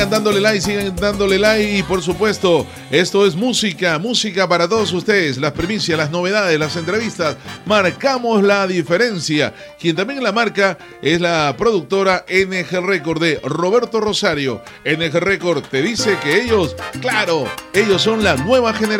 Sigan dándole like y por supuesto, esto es música para todos ustedes, las primicias, las novedades, las entrevistas, marcamos la diferencia. Quien también la marca es la productora NG Record de Roberto Rosario. NG Record te dice que ellos, claro, ellos son la nueva generación.